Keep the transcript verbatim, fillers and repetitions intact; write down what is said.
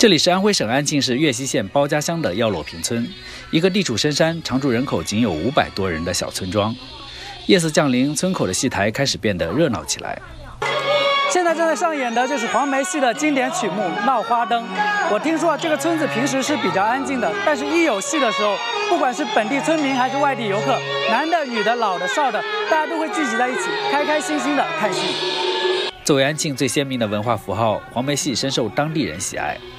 这里是安徽省安庆市岳西县包家乡的药洛坪村，一个地处深山、常住人口仅有五百多人的小村庄。夜色降临，村口的戏台开始变得热闹起来。现在正在上演的就是黄梅戏的经典曲目《闹花灯》。我听说这个村子平时是比较安静的，但是一有戏的时候，不管是本地村民还是外地游客，男的、女的、老的、少的，大家都会聚集在一起，开开心心的看戏。作为安庆最鲜明的文化符号，黄梅戏深受当地人喜爱。